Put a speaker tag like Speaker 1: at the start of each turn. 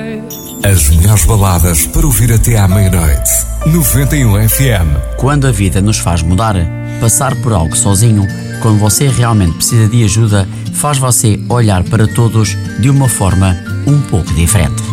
Speaker 1: As melhores baladas para ouvir até à meia-noite. 91 FM.
Speaker 2: Quando a vida nos faz mudar, passar por algo sozinho, quando você realmente precisa de ajuda, faz você olhar para todos de uma forma um pouco diferente.